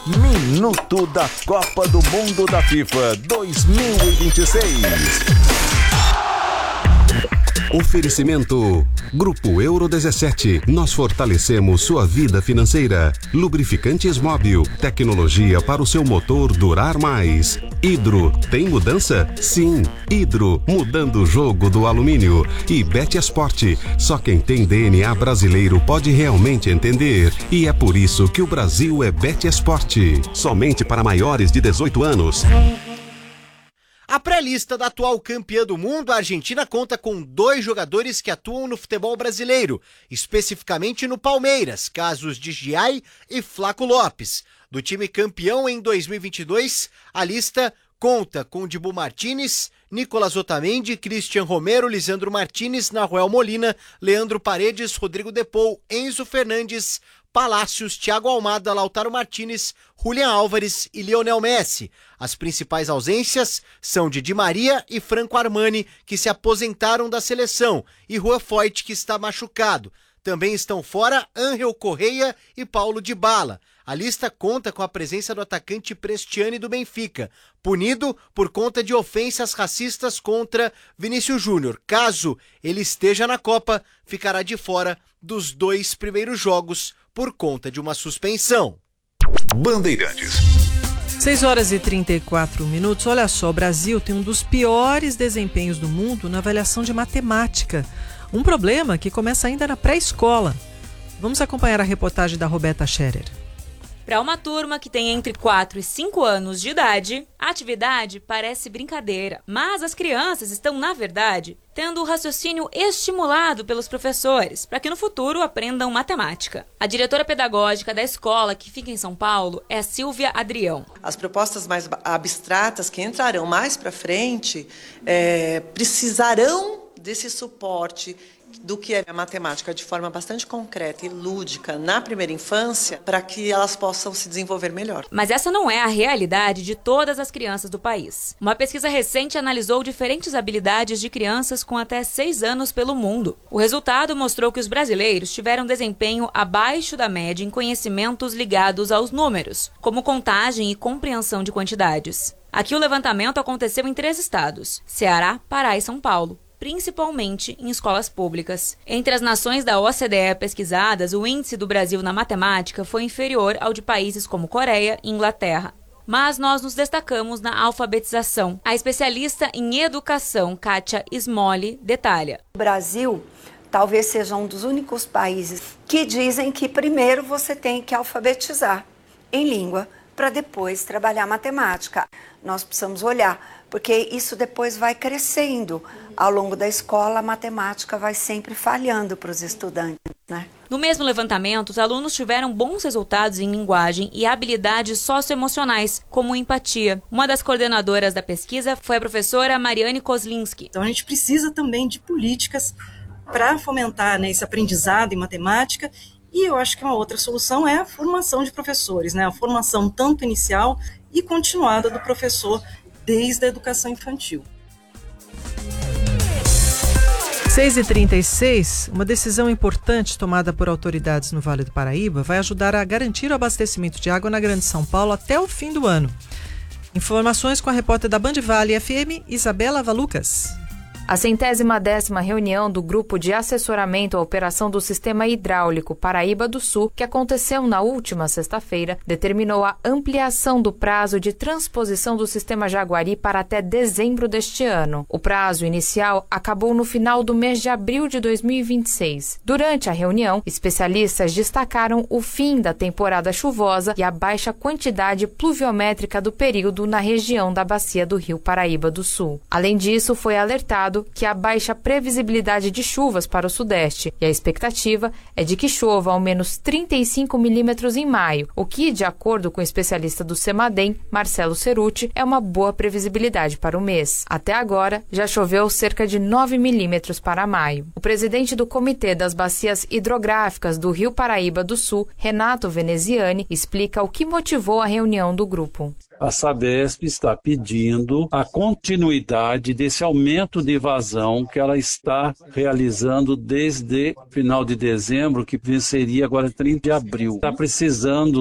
Minuto da Copa do Mundo da FIFA 2026. Oferecimento Grupo Euro 17. Nós fortalecemos sua vida financeira. Lubrificantes Móbil. Tecnologia para o seu motor durar mais. Hidro. Tem mudança? Sim. Hidro. Mudando o jogo do alumínio. E Betesport. Só quem tem DNA brasileiro pode realmente entender. E é por isso que o Brasil é Betesport. Somente para maiores de 18 anos. A pré-lista da atual campeã do mundo, a Argentina, conta com 2 jogadores que atuam no futebol brasileiro, especificamente no Palmeiras, casos de Giai e Flaco Lopes. Do time campeão em 2022, a lista conta com Dibu Martínez, Nicolás Otamendi, Cristian Romero, Lisandro Martínez, Nahuel Molina, Leandro Paredes, Rodrigo Depou, Enzo Fernandes, Palácios, Thiago Almada, Lautaro Martínez, Julián Álvares e Lionel Messi. As principais ausências são de Di Maria e Franco Armani, que se aposentaram da seleção, e Juan Foyth, que está machucado. Também estão fora Ángel Correia e Paulo Dybala. A lista conta com a presença do atacante Prestiani do Benfica, punido por conta de ofensas racistas contra Vinícius Júnior. Caso ele esteja na Copa, ficará de fora dos 2 primeiros jogos por conta de uma suspensão. Bandeirantes. 6h34. Olha só, o Brasil tem um dos piores desempenhos do mundo na avaliação de matemática. Um problema que começa ainda na pré-escola. Vamos acompanhar a reportagem da Roberta Scherer. Para uma turma que tem entre 4 e 5 anos de idade, a atividade parece brincadeira, mas as crianças estão, na verdade, tendo o raciocínio estimulado pelos professores, para que no futuro aprendam matemática. A diretora pedagógica da escola, que fica em São Paulo, é Silvia Adrião. As propostas mais abstratas que entrarão mais para frente precisarão desse suporte do que é a matemática de forma bastante concreta e lúdica na primeira infância, para que elas possam se desenvolver melhor. Mas essa não é a realidade de todas as crianças do país. Uma pesquisa recente analisou diferentes habilidades de crianças com até 6 anos pelo mundo. O resultado mostrou que os brasileiros tiveram desempenho abaixo da média em conhecimentos ligados aos números, como contagem e compreensão de quantidades. Aqui o levantamento aconteceu em 3 estados: Ceará, Pará e São Paulo, principalmente em escolas públicas. Entre as nações da OCDE pesquisadas, o índice do Brasil na matemática foi inferior ao de países como Coreia e Inglaterra. Mas nós nos destacamos na alfabetização. A especialista em educação, Kátia Smolli, detalha. O Brasil talvez seja um dos únicos países que dizem que primeiro você tem que alfabetizar em língua para depois trabalhar matemática. Nós precisamos olhar, porque isso depois vai crescendo. Ao longo da escola, a matemática vai sempre falhando para os estudantes, né? No mesmo levantamento, os alunos tiveram bons resultados em linguagem e habilidades socioemocionais, como empatia. Uma das coordenadoras da pesquisa foi a professora Mariane Kozlinski. Então a gente precisa também de políticas para fomentar, né, esse aprendizado em matemática. E eu acho que uma outra solução é a formação de professores, né? A formação tanto inicial e continuada do professor desde a educação infantil. 6h36, uma decisão importante tomada por autoridades no Vale do Paraíba vai ajudar a garantir o abastecimento de água na Grande São Paulo até o fim do ano. Informações com a repórter da Band Vale FM, Isabela Valucas. A 110ª reunião do Grupo de Assessoramento à Operação do Sistema Hidráulico Paraíba do Sul, que aconteceu na última sexta-feira, determinou a ampliação do prazo de transposição do Sistema Jaguari para até dezembro deste ano. O prazo inicial acabou no final do mês de abril de 2026. Durante a reunião, especialistas destacaram o fim da temporada chuvosa e a baixa quantidade pluviométrica do período na região da bacia do Rio Paraíba do Sul. Além disso, foi alertado que há baixa previsibilidade de chuvas para o Sudeste e a expectativa é de que chova ao menos 35 milímetros em maio, o que, de acordo com o especialista do CEMADEM, Marcelo Ceruti, é uma boa previsibilidade para o mês. Até agora, já choveu cerca de 9 milímetros para maio. O presidente do Comitê das Bacias Hidrográficas do Rio Paraíba do Sul, Renato Veneziani, explica o que motivou a reunião do grupo. A Sabesp está pedindo a continuidade desse aumento de vazão que ela está realizando desde final de dezembro, que venceria agora 30 de abril. Está precisando